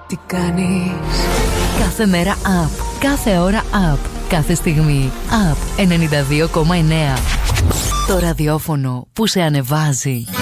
Τι κάνεις? Κάθε μέρα up, κάθε ώρα up, κάθε στιγμή up. 92,9. Το ραδιόφωνο που σε ανεβάζει.